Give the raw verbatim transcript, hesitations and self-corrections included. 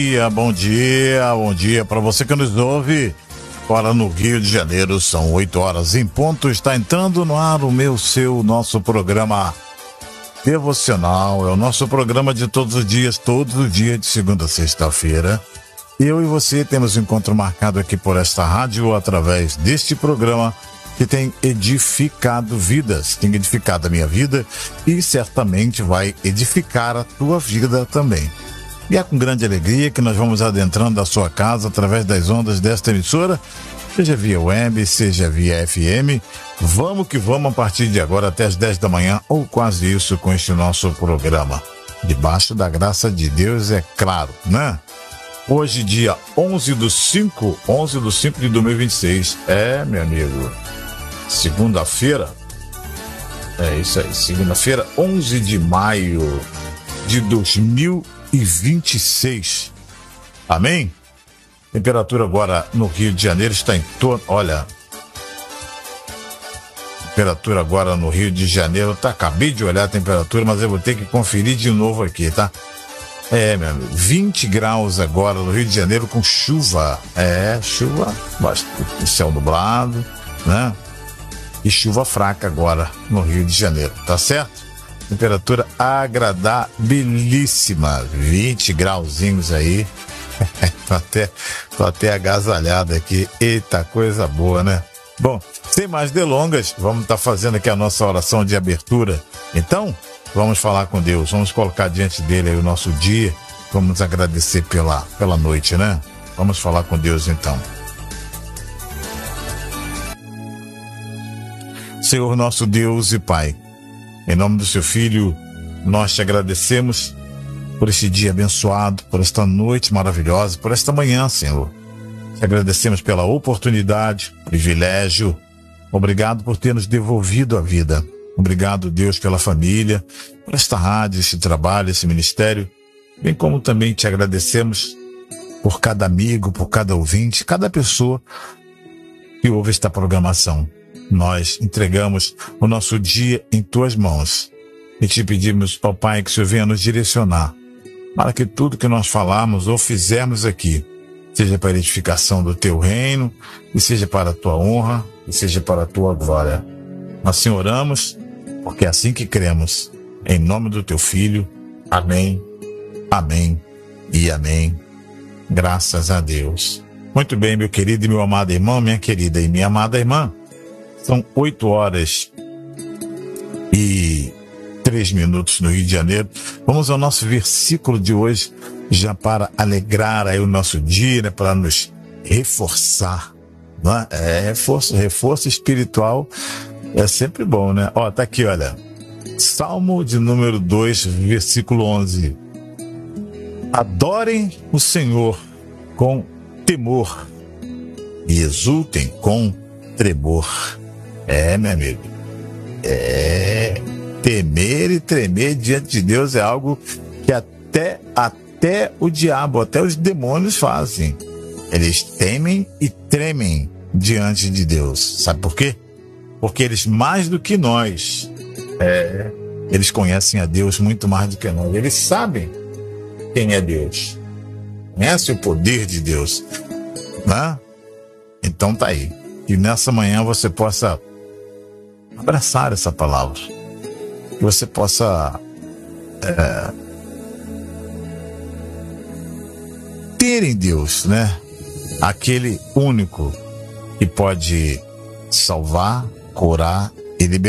dia, bom dia, bom dia para você que nos ouve. Agora no Rio de Janeiro são oito horas em ponto, está entrando no ar o meu, seu, nosso programa devocional. É o nosso programa de todos os dias, todos os dias de segunda a sexta-feira. Eu e você temos um encontro marcado aqui por esta rádio através deste programa que tem edificado vidas, tem edificado a minha vida e certamente vai edificar a tua vida também. E é com grande alegria que nós vamos adentrando a sua casa através das ondas desta emissora, seja via web, seja via F M. Vamos que vamos a partir de agora até as dez da manhã, ou quase isso, com este nosso programa. Debaixo da graça de Deus, é claro, né? Hoje, dia onze do cinco, onze do cinco de dois mil e vinte e seis. É, meu amigo, segunda-feira. É isso aí, segunda-feira, onze de maio de dois mil e vinte e seis. Amém? Temperatura agora no Rio de Janeiro está em torno, olha, temperatura agora no Rio de Janeiro, tá, acabei de olhar a temperatura, mas eu vou ter que conferir de novo aqui, tá? É, meu amigo, vinte graus agora no Rio de Janeiro com chuva, é, chuva, bastante, céu nublado, né? E chuva fraca agora no Rio de Janeiro, tá certo? Temperatura agradabilíssima, vinte grauzinhos aí. tô, até, tô até agasalhado aqui. Eita, coisa boa, né? Bom, sem mais delongas, vamos estar tá fazendo aqui a nossa oração de abertura. Então, vamos falar com Deus, vamos colocar diante dele aí o nosso dia. Vamos agradecer pela, pela noite, né? Vamos falar com Deus então. Senhor nosso Deus e Pai, em nome do seu Filho, nós te agradecemos por este dia abençoado, por esta noite maravilhosa, por esta manhã, Senhor. Te agradecemos pela oportunidade, privilégio. Obrigado por ter nos devolvido a vida. Obrigado, Deus, pela família, por esta rádio, esse trabalho, esse ministério. Bem como também te agradecemos por cada amigo, por cada ouvinte, cada pessoa que ouve esta programação. Nós entregamos o nosso dia em tuas mãos e te pedimos, ó Pai, que o Senhor venha nos direcionar para que tudo que nós falarmos ou fizermos aqui seja para a edificação do teu reino e seja para a tua honra e seja para a tua glória. Assim oramos, porque é assim que cremos. Em nome do teu Filho. Amém, amém e amém. Graças a Deus. Muito bem, meu querido e meu amado irmão, minha querida e minha amada irmã. São oito horas e três minutos no Rio de Janeiro. Vamos ao nosso versículo de hoje, já para alegrar aí o nosso dia, né, para nos reforçar, né? É, reforço, reforço espiritual é sempre bom, né? Ó, tá aqui, olha. Salmo de número dois, versículo onze. Adorem o Senhor com temor e exultem com tremor. É, meu amigo, é, temer e tremer diante de Deus é algo que até, até o diabo, até os demônios fazem. Eles temem e tremem diante de Deus. Sabe por quê? Porque eles, mais do que nós, é, eles conhecem a Deus muito mais do que nós. Eles sabem quem é Deus, conhecem o poder de Deus, né? Então tá aí. Que nessa manhã você possa abraçar essa palavra, que você possa é, ter em Deus, né, aquele único que pode salvar, curar e libertar.